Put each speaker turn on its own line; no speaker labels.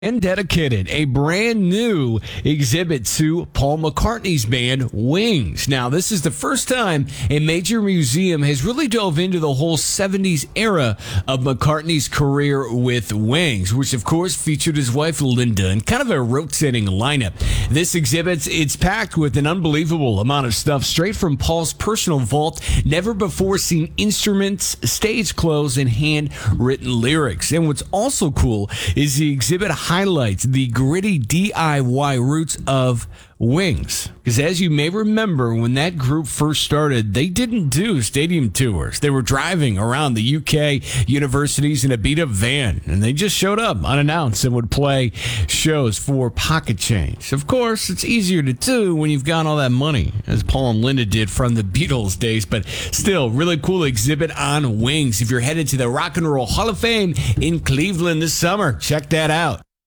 And dedicated a brand new exhibit to Paul McCartney's band Wings. Now, this is the first time a major museum has really dove into the whole 70s era of McCartney's career with Wings, which of course featured his wife Linda and kind of a rotating lineup. This exhibit, it's packed with an unbelievable amount of stuff straight from Paul's personal vault, never before seen instruments, stage clothes, and handwritten lyrics. And what's also cool is the exhibit highlights the gritty DIY roots of Wings. Because as you may remember, when that group first started, they didn't do stadium tours. They were driving around the UK universities in a beat-up van, and they just showed up unannounced and would play shows for pocket change. Of course, it's easier to do when you've got all that money, as Paul and Linda did from the Beatles days, but still, really cool exhibit on Wings. If you're headed to the Rock and Roll Hall of Fame in Cleveland this summer, check that out.